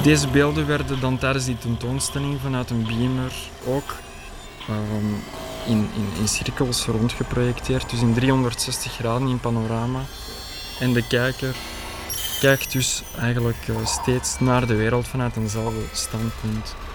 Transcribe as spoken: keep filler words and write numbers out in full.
Deze beelden werden dan tijdens die tentoonstelling vanuit een beamer ook um, in, in, in cirkels rondgeprojecteerd. Dus in driehonderdzestig graden in panorama. En de kijker kijkt dus eigenlijk uh, steeds naar de wereld vanuit eenzelfde standpunt.